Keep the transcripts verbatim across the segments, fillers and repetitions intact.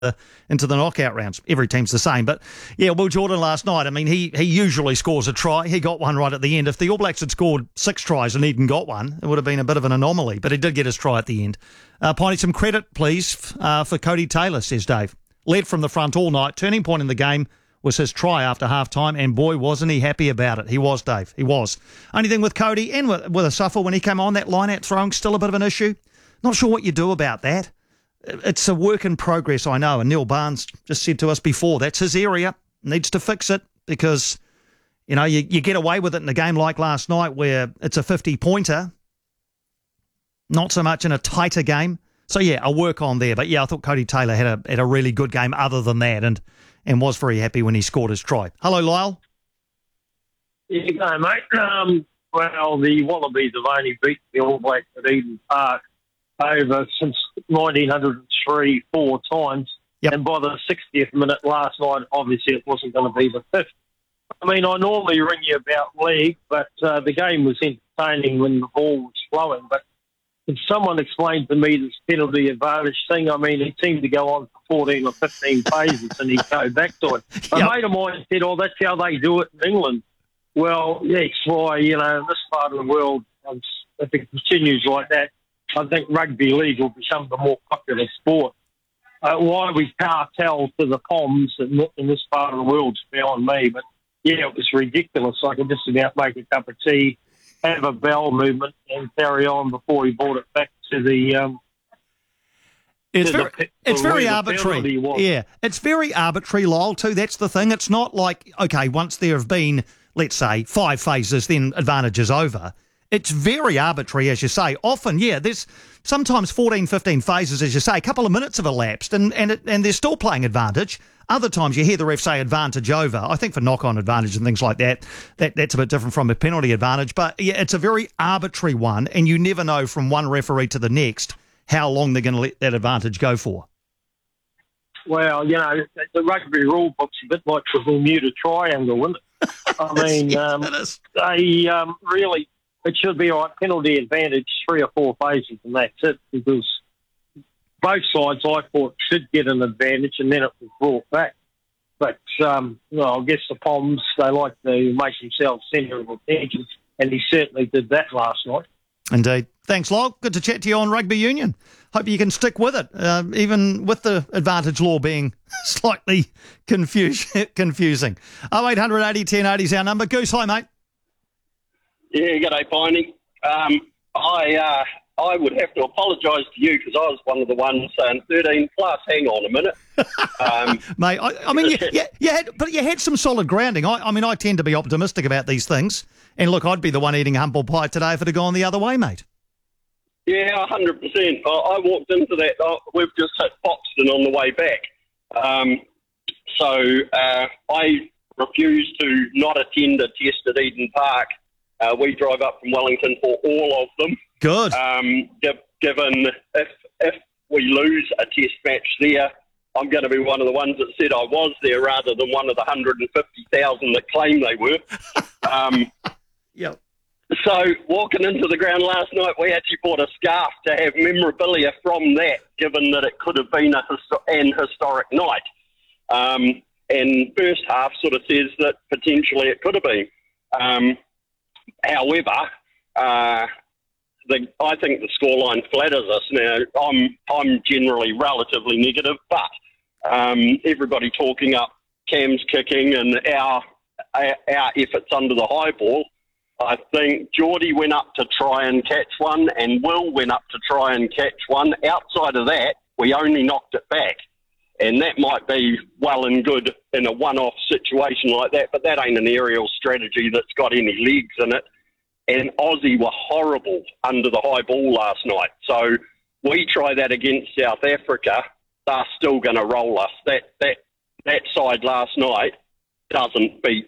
the, into the knockout rounds. Every team's the same. But, yeah, Will Jordan last night, I mean, he, he usually scores a try. He got one right at the end. If the All Blacks had scored six tries and Eden got one, it would have been a bit of an anomaly. But he did get his try at the end. Uh, Piney, some credit, please, uh, for Cody Taylor, says Dave. Led from the front all night. Turning point in the game was his try after half-time, and boy, wasn't he happy about it. He was, Dave. He was. Only thing with Cody and with, with Asafo, when he came on, that line-out throwing still a bit of an issue. Not sure what you do about that. It's a work in progress, I know, and Neil Barnes just said to us before, that's his area, needs to fix it, because, you know, you, you get away with it in a game like last night where it's a fifty-pointer, not so much in a tighter game. So, yeah, a work on there. But, yeah, I thought Cody Taylor had a had a really good game other than that, and and was very happy when he scored his try. Hello, Lyle. Yeah, you go, mate. Um, well, the Wallabies have only beaten the All Blacks at Eden Park over since nineteen oh three four times. Yep. And by the sixtieth minute last night, obviously it wasn't going to be the fifth. I mean, I normally ring you about league, but uh, the game was entertaining when the ball was flowing. But if someone explained to me this penalty advantage thing, I mean, he seemed to go on for fourteen or fifteen phases and he'd go back to it. A Yep. mate of mine said, oh, that's how they do it in England. Well, yes, why, you know, in this part of the world, um, if it continues like that, I think rugby league will become the more popular sport. Uh, why we cartel to the Poms in, in this part of the world is beyond me. But, yeah, it was ridiculous. I could just about make a cup of tea, have a bowel movement and carry on before he brought it back to the... Um, It's to very, the, it's to very where the arbitrary. penalty was. Yeah, it's very arbitrary, Lyle, too. That's the thing. It's not like, okay, once there have been, let's say, five phases, then advantage is over. It's very arbitrary, as you say. Often, yeah, there's sometimes fourteen, fifteen phases, as you say, a couple of minutes have elapsed, and and, it, and they're still playing advantage. Other times you hear the ref say advantage over. I think for knock-on advantage and things like that, that that's a bit different from a penalty advantage. But, yeah, it's a very arbitrary one, and you never know from one referee to the next how long they're going to let that advantage go for. Well, you know, the rugby rule book's a bit like the Bermuda Triangle, isn't it? I mean, Yes, um, it is. they um, really, it should be like penalty advantage, three or four phases, and that's it, because both sides, I thought, should get an advantage, and then it was brought back. But, um, well, I guess the Poms, they like to make themselves centre of attention, and he certainly did that last night. Indeed. Thanks, Lyle. Good to chat to you on Rugby Union. Hope you can stick with it, uh, even with the advantage law being slightly confuse- confusing. oh eight hundred eighty ten eighty is our number. Goose, hi, mate. Yeah, g'day, Piney. Um, I uh, I would have to apologise to you because I was one of the ones saying thirteen plus. Hang on a minute. Um, Mate, I, I mean, you, you, you had, but you had some solid grounding. I, I mean, I tend to be optimistic about these things. And look, I'd be the one eating humble pie today if it had gone the other way, mate. yeah, one hundred percent. I, I walked into that. Uh, we've just hit Foxton on the way back. Um, so uh, I refused to not attend a test at Eden Park. Uh, we drive up from Wellington for all of them. Good. Um, give, given if if we lose a test match there, I'm going to be one of the ones that said I was there rather than one of the one hundred fifty thousand that claim they were. Um, Yep. so walking into the ground last night, we actually bought a scarf to have memorabilia from that, given that it could have been a histo- an historic night. Um, and first half sort of says that potentially it could have been. Um, however, uh, the, I think the scoreline flatters us. Now, I'm I'm generally relatively negative, but um, everybody talking up Cam's kicking and our, our our efforts under the high ball. I think Geordie went up to try and catch one, and Will went up to try and catch one. Outside of that, we only knocked it back. And that might be well and good in a one-off situation like that, but that ain't an aerial strategy that's got any legs in it. And Aussie were horrible under the high ball last night. So we try that against South Africa, they're still going to roll us. That, that, that side last night doesn't beat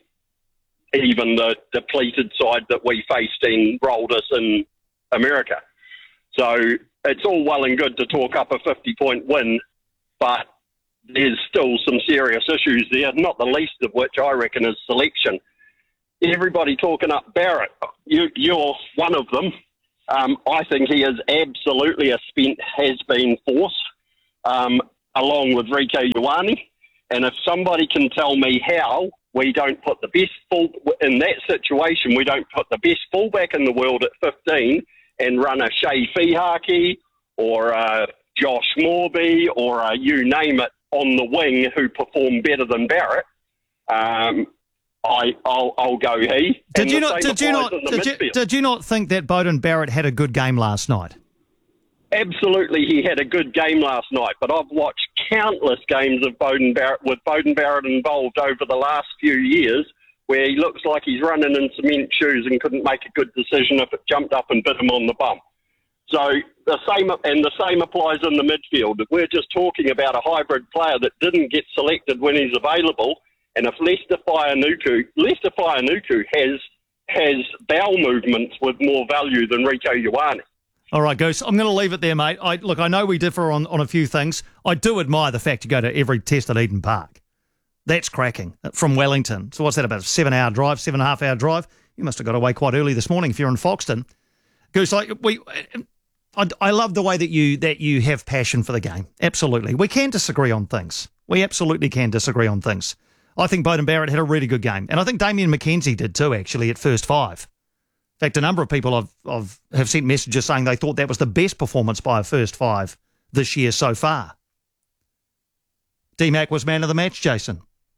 even the depleted side that we faced and rolled us in America. So it's all well and good to talk up a fifty-point win, but there's still some serious issues there, not the least of which I reckon is selection. Everybody talking up Barrett, you, you're one of them. Um, I think he is absolutely a spent has-been force. Um, along with Rico Ioane. And if somebody can tell me how we don't put the best full in that situation, we don't put the best fullback in the world at fifteen and run a Shea Fihaki or a Josh Morby or a you name it on the wing who perform better than Barrett, um, I, I'll, I'll go he. Did you not? Did you not? Did you, did you not think that Beauden Barrett had a good game last night? Absolutely, he had a good game last night, but I've watched countless games of Beauden Barrett with Beauden Barrett involved over the last few years where he looks like he's running in cement shoes and couldn't make a good decision if it jumped up and bit him on the bum. So the same, and the same applies in the midfield. We're just talking about a hybrid player that didn't get selected when he's available, and if Lester Faianuku, Lester Faianuku has, has bowel movements with more value than Rico Ioane. All right, Goose, I'm going to leave it there, mate. I, look, I know we differ on, on a few things. I do admire the fact you go to every test at Eden Park. That's cracking. From Wellington. So what's that, about a seven-hour drive, seven-and-a-half-hour drive? You must have got away quite early this morning if you're in Foxton. Goose, like, we, I, I love the way that you that you have passion for the game. Absolutely. We can disagree on things. We absolutely can disagree on things. I think Beauden Barrett had a really good game. And I think Damien McKenzie did too, actually, at first five. In fact, a number of people I've, I've have sent messages saying they thought that was the best performance by a first five this year so far. D-Mac was man of the match, Jason.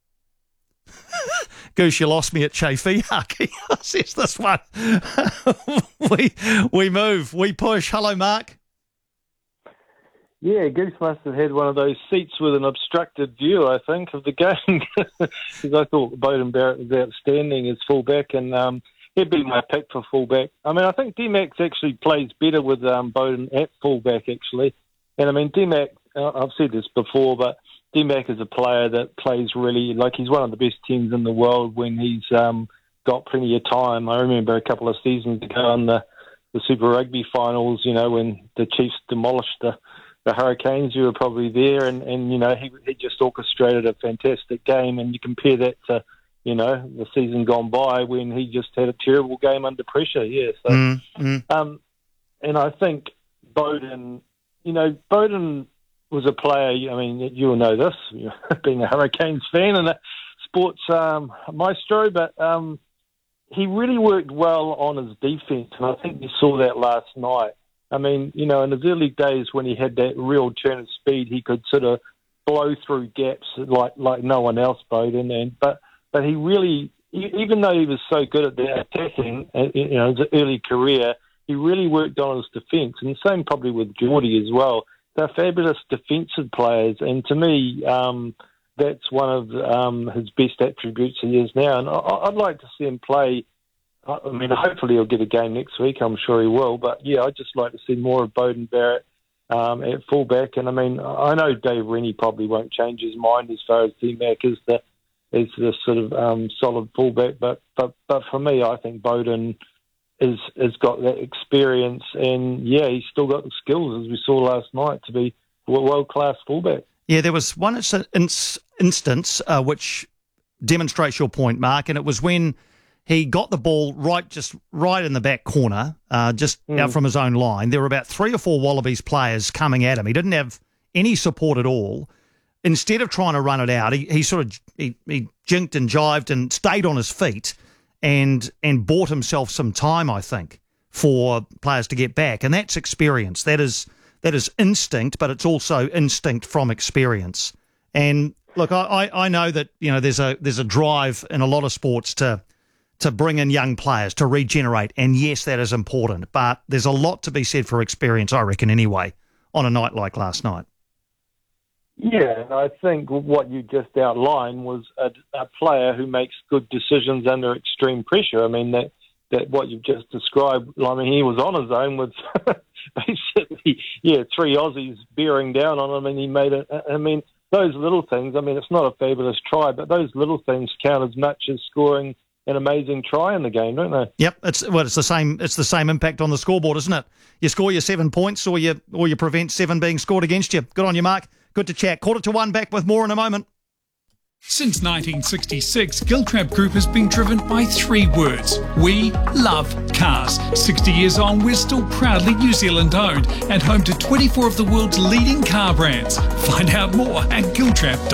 Goose, you lost me at Shea Fihaki. Says this one. we, we move, we push. Hello, Mark. Yeah, Goose must have had one of those seats with an obstructed view, I think, of the game. Because I thought Beauden Barrett was outstanding as fullback, and um, he'd be my pick for fullback. I mean, I think D-Mac actually plays better with um, Beauden at fullback, actually. And I mean, D-Mac, I've said this before, but D-Mac is a player that plays really, like he's one of the best teams in the world when he's um, got plenty of time. I remember a couple of seasons ago in the, the Super Rugby finals, you know, when the Chiefs demolished the, the Hurricanes, you were probably there, and, and you know, he, he just orchestrated a fantastic game, and you compare that to, you know, the season gone by when he just had a terrible game under pressure, yeah. So, mm-hmm. um, and I think Beauden, you know, Beauden was a player, I mean, you will know this, you know, being a Hurricanes fan and a sports um, maestro, but um, he really worked well on his defence, and I think you saw that last night. I mean, you know, in his early days when he had that real turn of speed, he could sort of blow through gaps like like no one else, Beauden, and but but he really, even though he was so good at the attacking, you know, his early career, he really worked on his defence, and the same probably with Geordie as well. They're fabulous defensive players, and to me, um, that's one of um, his best attributes he is now. And I, I'd like to see him play. I mean, hopefully he'll get a game next week. I'm sure he will. But yeah, I'd just like to see more of Beauden Barrett um, at fullback. And I mean, I know Dave Rennie probably won't change his mind as far as D-Mac is the is the sort of um, solid fullback. But but but for me, I think Beauden is has got that experience, and yeah, he's still got the skills, as we saw last night, to be a world-class fullback. Yeah, there was one instance uh, which demonstrates your point, Mark, and it was when he got the ball right, just right in the back corner, uh, just mm. out from his own line. There were about three or four Wallabies players coming at him. He didn't have any support at all. Instead of trying to run it out, he, he sort of he, he jinked and jived and stayed on his feet, and and bought himself some time, I think, for players to get back. And that's experience. That is that is instinct, but it's also instinct from experience. And look, I, I know that, you know, there's a there's a drive in a lot of sports to to bring in young players, to regenerate. And yes, that is important. But there's a lot to be said for experience, I reckon, anyway, on a night like last night. Yeah, and I think what you just outlined was a, a player who makes good decisions under extreme pressure. I mean, that, that what you've just described, I mean, he was on his own with basically, yeah, three Aussies bearing down on him, and he made it. I mean, those little things, I mean, it's not a fabulous try, but those little things count as much as scoring an amazing try in the game, don't they? Yep, it's well, it's the same. It's the same impact on the scoreboard, isn't it? You score your seven points, or you or you prevent seven being scored against you. Good on you, Mark. Good to chat. Quarter to one, back with more in a moment. Since nineteen sixty-six, Giltrap Group has been driven by three words. We love cars. sixty years on, we're still proudly New Zealand owned and home to twenty-four of the world's leading car brands. Find out more at giltrap dot com.